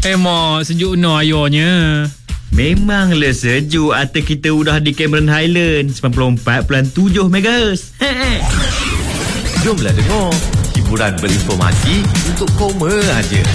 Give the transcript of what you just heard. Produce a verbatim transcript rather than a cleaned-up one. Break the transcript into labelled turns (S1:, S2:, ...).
S1: Eh mak, sejuk no ayahnya.
S2: Memanglah sejuk. Atas kita udah di Cameron Highland sembilan puluh empat perpuluhan tujuh megahertz.
S3: Jomlah dengar hiburan berinformasi untuk koma aja.